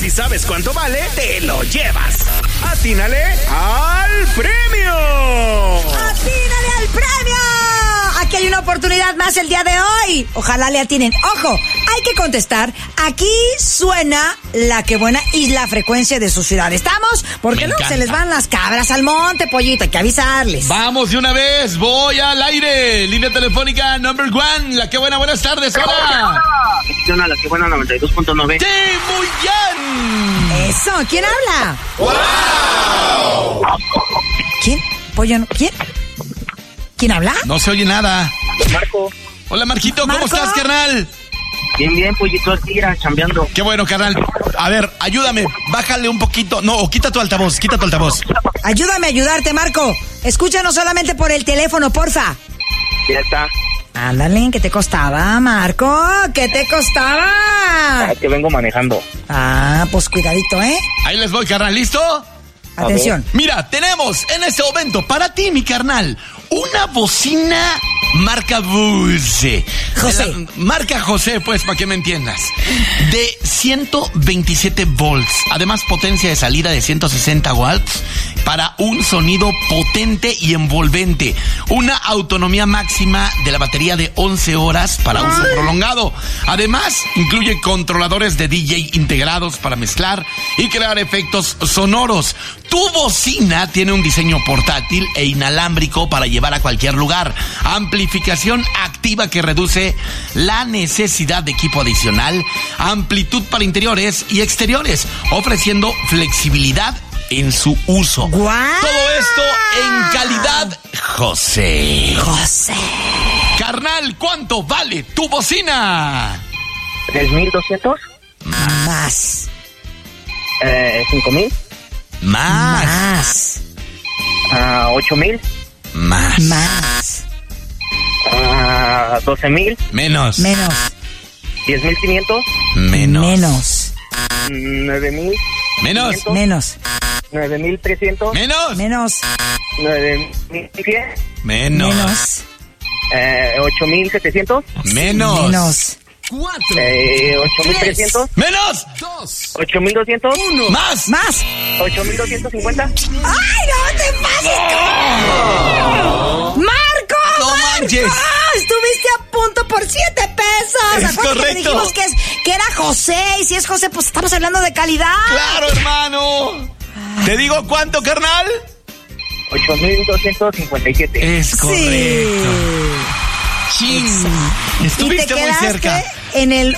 si sabes cuánto vale, te lo llevas. ¡Atínale al premio! ¡Atínale al premio! Aquí hay una oportunidad más el día de hoy. Ojalá le atinen. ¡Ojo! Hay que contestar. Aquí suena la que buena y la frecuencia de su ciudad. ¿Estamos? Porque no se les van las cabras al monte, pollito. Hay que avisarles. Vamos de una vez. Voy al aire. Línea telefónica number one. La que buena. Buenas tardes. Hola. La que buena 92.9. ¡Sí! ¡Muy bien! Eso. ¿Quién habla? ¡Wow! ¿Quién? Pollo, ¿no? ¿Quién? ¿Quién habla? No se oye nada. Marco. Hola, Marquito. ¿Cómo ¿Marco? estás, carnal? Bien, pollito, aquí chambeando. Qué bueno, carnal. A ver, ayúdame. Bájale un poquito. No, quita tu altavoz. Ayúdame a ayudarte, Marco. Escúchanos solamente por el teléfono, porfa. Ya está. Ándale, ¿qué te costaba, Marco? ¿Qué te costaba? Que vengo manejando. Ah, pues cuidadito, ¿eh? Ahí les voy, carnal. ¿Listo? Atención. Mira, tenemos en este momento para ti, mi carnal, una bocina marca Bose. José. Marca José, pues, para que me entiendas. De 127 volts. Además, potencia de salida de 160 watts para un sonido potente y envolvente. Una autonomía máxima de la batería de 11 horas para uso prolongado. Además, incluye controladores de DJ integrados para mezclar y crear efectos sonoros. Tu bocina tiene un diseño portátil e inalámbrico para llevar a cualquier lugar. Amplificación activa que reduce la necesidad de equipo adicional. Amplitud para interiores y exteriores, ofreciendo flexibilidad en su uso. ¡Guau! Todo esto en calidad José. José. Carnal, ¿cuánto vale tu bocina? 3,200. Más. 5,000. Más. 8,000. Más. Más. 12,000. Menos. Menos. 10,500. Menos. Menos. 9,000. Menos. Menos. 9,300. Menos. Menos. 9,100. Menos. Menos. 8,700. Menos. Menos. 8,300. Menos. 8,200. Más. Más. 8,250. ¡Ay, no te pases! ¡Marco! No manches. Estuviste a punto por 7 pesos. Es correcto. Que dijimos que era José, y si es José, pues estamos hablando de calidad. Claro, hermano. ¿Te digo cuánto, carnal? 8,257. Es correcto. Chin. Y Estuviste te muy quedaste cerca. en el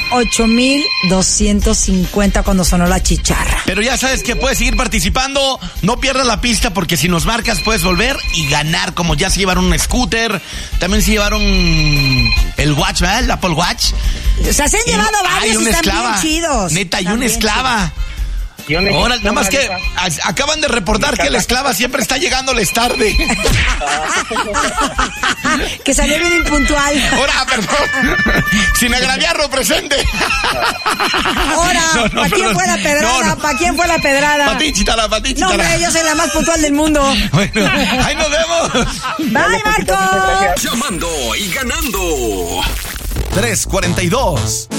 8,250 cuando sonó la chicharra. Pero ya sabes que puedes seguir participando. No pierdas la pista porque si nos marcas puedes volver y ganar. Como ya se llevaron un scooter. También se llevaron el Watch, ¿verdad? El Apple Watch. O sea, se han llevado varios y están bien chidos. Neta, y Están una bien esclava. Ahora, nada más que acaban de reportar que la esclava siempre está llegándoles tarde. Que salió bien impuntual. Ahora, perdón. Sin agraviarlo, presente. Ahora, ¿para quién fue la pedrada? ¿Para quién fue la pedrada? Para ti, chitara. No, hombre, yo soy la más puntual del mundo. Bueno, ahí nos vemos. Bye, Marco. Llamando y ganando. 342